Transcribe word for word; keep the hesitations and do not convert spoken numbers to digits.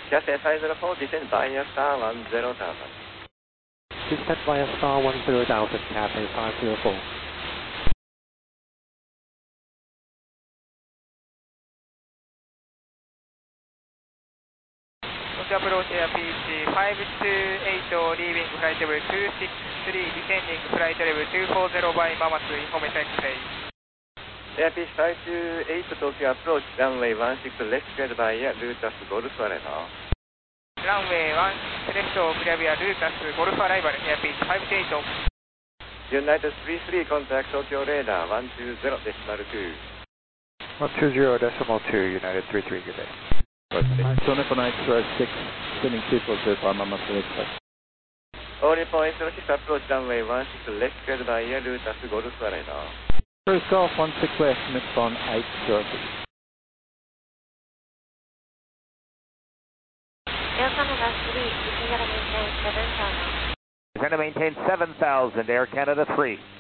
Just five zero four, descend via star one zero thousand. Descend via star one zero thousand, Cathay five zero four. Approach Airpeach five two eight, leaving flight level two six three, descending flight level two four zero by Mamatsu, information X-ray. Airpeach five two eight, Tokyo approach, runway one six left cleared via Lucas Golf Arrival. Runway one six left, clear via Lucas Golf Arrival, Airpeach five two eight. United three three, contact Tokyo radar one two zero decimal two. one two zero decimal two, United three three, good day. Sonic on X-ray six, spinning two four zero five, Mamatsu Express. All points six approach, runway one six left cleared via Lucas Golf Arrival. Cruise Golf one six left, Nippon eight zero six. Air Canada three, you can get a maintain seven thousand. You're going to maintain seven thousand, Air Canada three.